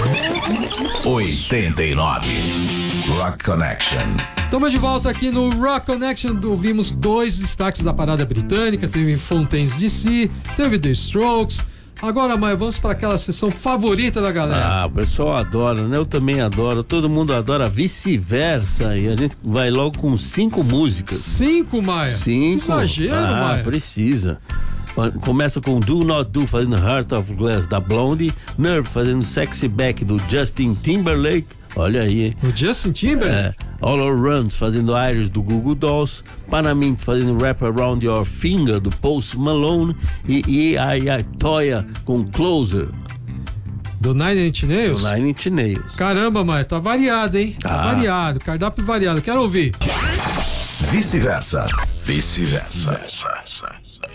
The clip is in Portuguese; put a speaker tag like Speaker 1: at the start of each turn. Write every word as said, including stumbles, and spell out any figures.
Speaker 1: oitenta e nove. Rock Connection.
Speaker 2: Estamos de volta aqui no Rock Connection. Ouvimos dois destaques da parada britânica. Teve Fontaines D C, teve The Strokes. Agora, Maia, vamos para aquela sessão favorita da galera.
Speaker 3: Ah, o pessoal adora, né? Eu também adoro. Todo mundo adora, vice-versa. E a gente vai logo com cinco músicas.
Speaker 2: Cinco, Maia?
Speaker 3: Cinco.
Speaker 2: Exagero,
Speaker 3: ah,
Speaker 2: Maia.
Speaker 3: Precisa. Começa com Do Not Do, fazendo Heart of Glass, da Blondie. Nerve, fazendo Sexy Back, do Justin Timberlake. Olha aí, hein?
Speaker 2: O Justin Timberlake?
Speaker 3: É. All Around, fazendo Iris, do Google Dolls. Panamint, fazendo Wrap Around Your Finger, do Post Malone. E, e a, a Toya com Closer,
Speaker 2: do Nine Inch Nails?
Speaker 3: do Nine Inch Nails.
Speaker 2: Caramba, Maia, tá variado, hein? Tá
Speaker 3: Ah.
Speaker 2: variado, cardápio variado. Quero ouvir.
Speaker 1: Vice-versa. Vice-versa.